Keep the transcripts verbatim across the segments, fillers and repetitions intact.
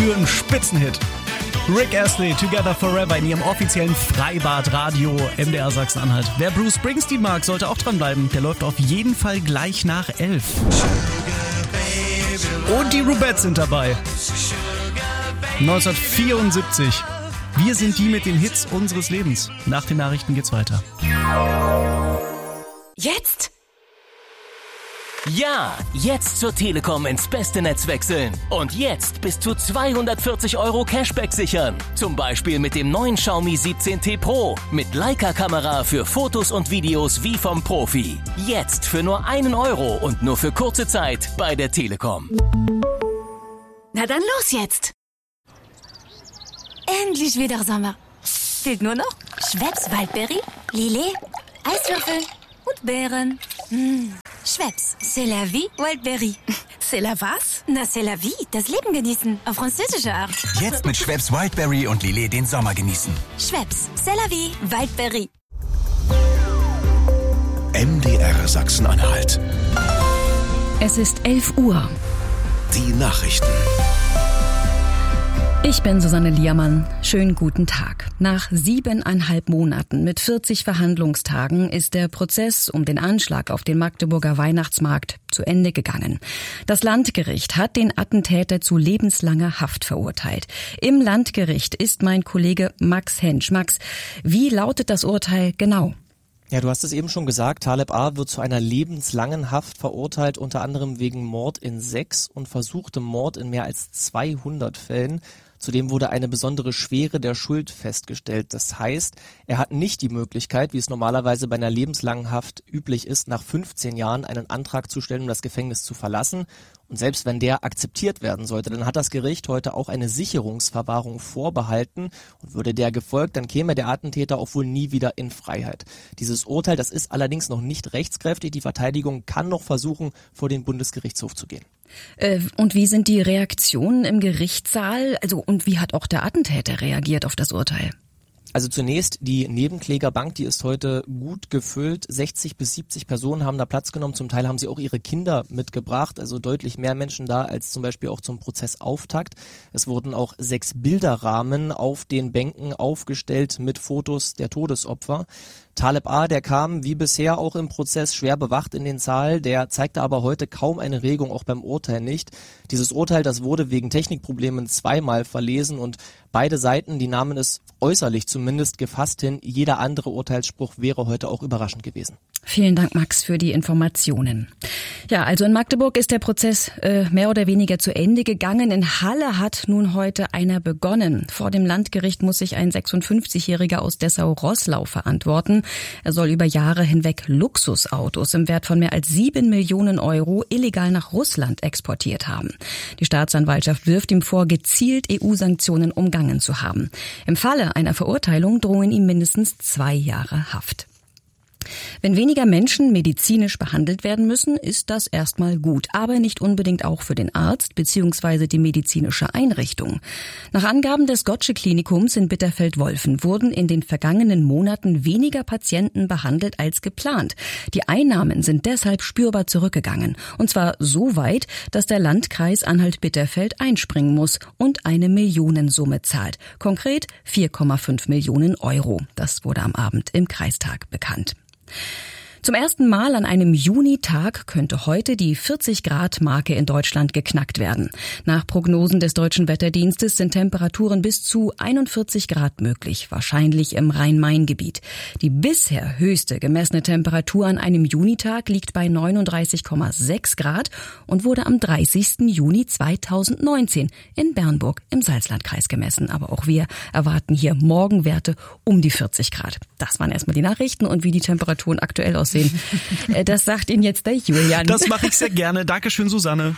für einen Spitzenhit. Rick Astley, Together Forever in ihrem offiziellen Freibad-Radio M D R Sachsen-Anhalt. Wer Bruce Springsteen mag, sollte auch dranbleiben. Der läuft auf jeden Fall gleich nach elf. Und die Rubettes sind dabei. neunzehnhundertvierundsiebzig. Wir sind die mit den Hits unseres Lebens. Nach den Nachrichten geht's weiter. Jetzt? Ja, jetzt zur Telekom ins beste Netz wechseln. Und jetzt bis zu zweihundertvierzig Euro Cashback sichern. Zum Beispiel mit dem neuen Xiaomi siebzehn T Pro. Mit Leica-Kamera für Fotos und Videos wie vom Profi. Jetzt für nur einen Euro und nur für kurze Zeit bei der Telekom. Na dann los jetzt. Endlich wieder Sommer. Fehlt nur noch Schweppes Waldbeere, Lillet, Eiswürfel und Beeren. Mmh. Schweppes, c'est la vie, Wildberry. C'est la was? Na, c'est la vie, das Leben genießen, auf französische Art. Jetzt mit Schweppes Wildberry und Lillet den Sommer genießen. Schweppes, c'est la vie, Wildberry. M D R Sachsen-Anhalt. Es ist elf Uhr. Die Nachrichten. Ich bin Susanne Liermann. Schönen guten Tag. Nach siebeneinhalb Monaten mit vierzig Verhandlungstagen ist der Prozess um den Anschlag auf den Magdeburger Weihnachtsmarkt zu Ende gegangen. Das Landgericht hat den Attentäter zu lebenslanger Haft verurteilt. Im Landgericht ist mein Kollege Max Hensch. Max, wie lautet das Urteil genau? Ja, du hast es eben schon gesagt, Taleb A. wird zu einer lebenslangen Haft verurteilt, unter anderem wegen Mord in sechs und versuchtem Mord in mehr als zweihundert Fällen. Zudem wurde eine besondere Schwere der Schuld festgestellt. Das heißt, er hat nicht die Möglichkeit, wie es normalerweise bei einer lebenslangen Haft üblich ist, nach fünfzehn Jahren einen Antrag zu stellen, um das Gefängnis zu verlassen. Und selbst wenn der akzeptiert werden sollte, dann hat das Gericht heute auch eine Sicherungsverwahrung vorbehalten. Und würde der gefolgt, dann käme der Attentäter auch wohl nie wieder in Freiheit. Dieses Urteil, das ist allerdings noch nicht rechtskräftig. Die Verteidigung kann noch versuchen, vor den Bundesgerichtshof zu gehen. Äh, und wie sind die Reaktionen im Gerichtssaal? Also, und wie hat auch der Attentäter reagiert auf das Urteil? Also zunächst die Nebenklägerbank, die ist heute gut gefüllt. sechzig bis siebzig Personen haben da Platz genommen. Zum Teil haben sie auch ihre Kinder mitgebracht. Also deutlich mehr Menschen da als zum Beispiel auch zum Prozessauftakt. Es wurden auch sechs Bilderrahmen auf den Bänken aufgestellt mit Fotos der Todesopfer. Taleb A., der kam wie bisher auch im Prozess schwer bewacht in den Saal, der zeigte aber heute kaum eine Regung, auch beim Urteil nicht. Dieses Urteil, das wurde wegen Technikproblemen zweimal verlesen und beide Seiten, die nahmen es äußerlich zumindest gefasst hin. Jeder andere Urteilsspruch wäre heute auch überraschend gewesen. Vielen Dank, Max, für die Informationen. Ja, also in Magdeburg ist der Prozess äh, mehr oder weniger zu Ende gegangen. In Halle hat nun heute einer begonnen. Vor dem Landgericht muss sich ein sechsundfünfzigjähriger aus Dessau-Roßlau verantworten. Er soll über Jahre hinweg Luxusautos im Wert von mehr als sieben Millionen Euro illegal nach Russland exportiert haben. Die Staatsanwaltschaft wirft ihm vor, gezielt E U-Sanktionen umgangen zu haben. Im Falle einer Verurteilung drohen ihm mindestens zwei Jahre Haft. Wenn weniger Menschen medizinisch behandelt werden müssen, ist das erstmal gut, aber nicht unbedingt auch für den Arzt bzw. die medizinische Einrichtung. Nach Angaben des Gottsche-Klinikums in Bitterfeld-Wolfen wurden in den vergangenen Monaten weniger Patienten behandelt als geplant. Die Einnahmen sind deshalb spürbar zurückgegangen, und zwar so weit, dass der Landkreis Anhalt-Bitterfeld einspringen muss und eine Millionensumme zahlt. Konkret vier Komma fünf Millionen Euro. Das wurde am Abend im Kreistag bekannt. Zum ersten Mal an einem Junitag könnte heute die vierzig-Grad-Marke in Deutschland geknackt werden. Nach Prognosen des Deutschen Wetterdienstes sind Temperaturen bis zu einundvierzig Grad möglich, wahrscheinlich im Rhein-Main-Gebiet. Die bisher höchste gemessene Temperatur an einem Junitag liegt bei neununddreißig Komma sechs Grad und wurde am dreißigsten Juni zweitausendneunzehn in Bernburg im Salzlandkreis gemessen. Aber auch wir erwarten hier Morgenwerte um die vierzig Grad. Das waren erstmal die Nachrichten und wie die Temperaturen aktuell aussehen. Das sagt Ihnen jetzt der Julian. Das mache ich sehr gerne. Dankeschön, Susanne.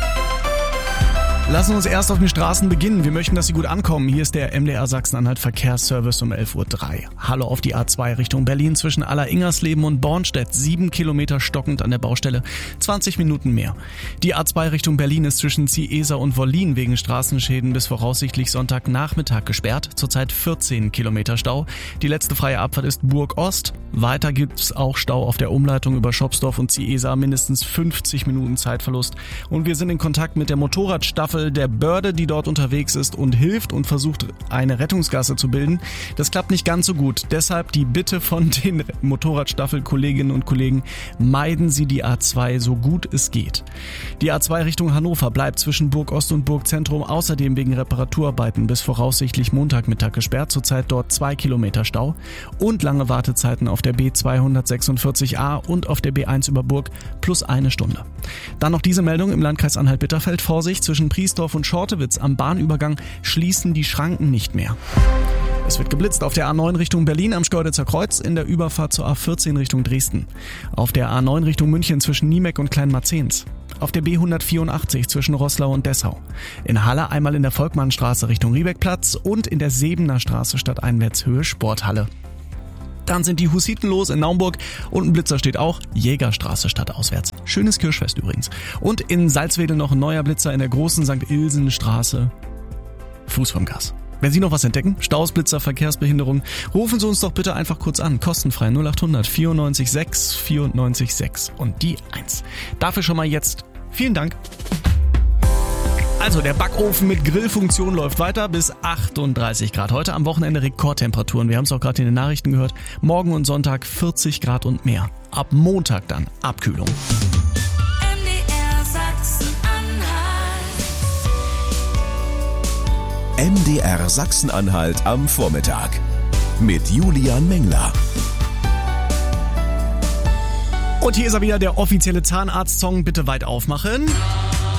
Lassen wir uns erst auf den Straßen beginnen. Wir möchten, dass Sie gut ankommen. Hier ist der M D R Sachsen-Anhalt Verkehrsservice um elf Uhr drei. Hallo auf die A zwei Richtung Berlin zwischen Aller-Ingersleben und Bornstedt. Sieben Kilometer stockend an der Baustelle. zwanzig Minuten mehr. Die A zwei Richtung Berlin ist zwischen Ziesa und Wollin wegen Straßenschäden bis voraussichtlich Sonntagnachmittag gesperrt. Zurzeit vierzehn Kilometer Stau. Die letzte freie Abfahrt ist Burg Ost. Weiter gibt's auch Stau auf der Umleitung über Schopsdorf und Ziesa. Mindestens fünfzig Minuten Zeitverlust. Und wir sind in Kontakt mit der Motorradstaffel Staffel der Börde, die dort unterwegs ist und hilft und versucht, eine Rettungsgasse zu bilden. Das klappt nicht ganz so gut. Deshalb die Bitte von den Motorradstaffel-Kolleginnen und Kollegen, meiden Sie die A zwei so gut es geht. Die A zwei Richtung Hannover bleibt zwischen Burg Ost und Burg Zentrum außerdem wegen Reparaturarbeiten bis voraussichtlich Montagmittag gesperrt. Zurzeit dort zwei Kilometer Stau und lange Wartezeiten auf der B zweihundertsechsundvierzig A und auf der B eins über Burg plus eine Stunde. Dann noch diese Meldung im Landkreis Anhalt-Bitterfeld. Vorsicht, zwischen Priesdorf und Schortewitz am Bahnübergang schließen die Schranken nicht mehr. Es wird geblitzt auf der A neun Richtung Berlin am Schkeuditzer Kreuz, in der Überfahrt zur A vierzehn Richtung Dresden. Auf der A neun Richtung München zwischen Niemek und Kleinmarzens. Auf der B hundertvierundachtzig zwischen Roßlau und Dessau. In Halle einmal in der Volkmannstraße Richtung Riebeckplatz und in der Sebener Straße stadteinwärts Höhe Sporthalle. Dann sind die Hussiten los in Naumburg und ein Blitzer steht auch, Jägerstraße stadtauswärts. Schönes Kirschfest übrigens. Und in Salzwedel noch ein neuer Blitzer in der großen Sankt Ilsen-Straße. Fuß vom Gas. Wenn Sie noch was entdecken, Staus, Blitzer, Verkehrsbehinderung, rufen Sie uns doch bitte einfach kurz an. Kostenfrei null achthundert vierundneunzig sechs vierundneunzig sechs und die eins. Dafür schon mal jetzt vielen Dank. Also der Backofen mit Grillfunktion läuft weiter bis achtunddreißig Grad. Heute am Wochenende Rekordtemperaturen. Wir haben es auch gerade in den Nachrichten gehört. Morgen und Sonntag vierzig Grad und mehr. Ab Montag dann Abkühlung. M D R Sachsen-Anhalt. M D R Sachsen-Anhalt am Vormittag mit Julian Mengler. Und hier ist er wieder, der offizielle Zahnarzt-Song. Bitte weit aufmachen.